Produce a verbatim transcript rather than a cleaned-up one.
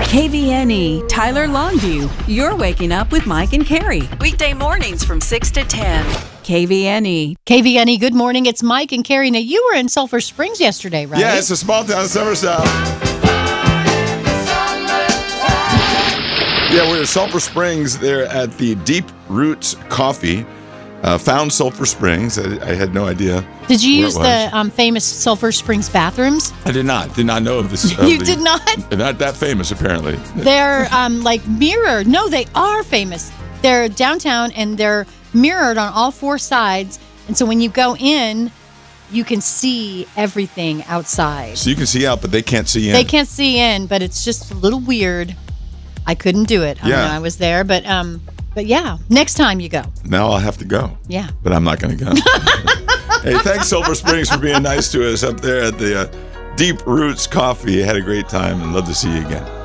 K V N E, Tyler Longview. You're waking up with Mike and Carrie. Weekday mornings from six to ten. K V N E. K V N E, good morning. It's Mike and Carrie. Now, you were in Sulphur Springs yesterday, right? Yeah, it's a small town in Summer South. Yeah, we're at Sulphur Springs there at the Deep Roots Coffee. Uh, found Sulphur Springs. I, I had no idea. Did you use the um, famous Sulphur Springs bathrooms? I did not. Did not know of this. You of the, did not? They're not that famous, apparently. They're um, like mirrored. No, they are famous. They're downtown and they're mirrored on all four sides. And so when you go in, you can see everything outside. So you can see out, but they can't see in. They can't see in, but it's just a little weird. I couldn't do it. I Yeah. mean, I was there, but um, but yeah, next time you go. Now I'll have to go. Yeah. But I'm not going to go. Hey, thanks, Sulphur Springs, for being nice to us up there at the uh, Deep Roots Coffee. I had a great time and love to see you again.